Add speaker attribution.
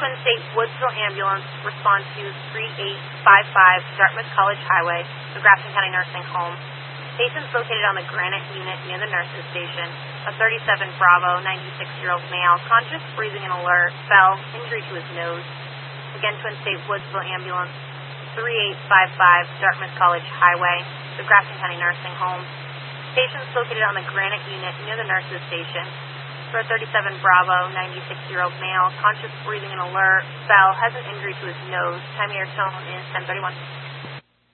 Speaker 1: Twin State Woodsville Ambulance respond to 3855 Dartmouth College Highway, the Grafton County Nursing Home. Patients located on the Granite Unit near the nurses station. A 37 Bravo, 96-year-old male, conscious, breathing and alert, fell, injury to his nose. Again, Twin State Woodsville Ambulance, 3855 Dartmouth College Highway, the Grafton County Nursing Home. Patients located on the Granite Unit near the nurses station. For a 37 Bravo, 96-year-old male, conscious, breathing and alert, fell, has an injury to his nose. Time of your tone is 10:31.